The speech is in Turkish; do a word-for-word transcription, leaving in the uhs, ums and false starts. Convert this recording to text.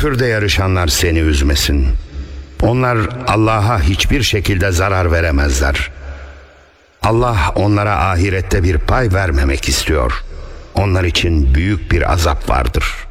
Küfürde yarışanlar seni üzmesin. Onlar Allah'a hiçbir şekilde zarar veremezler. Allah onlara ahirette bir pay vermemek istiyor. Onlar için büyük bir azap vardır.